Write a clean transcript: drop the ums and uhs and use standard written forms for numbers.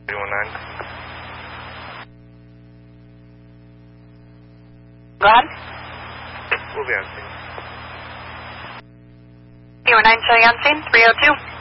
319. Go ahead. We'll be on scene. 309 showing on scene, 302.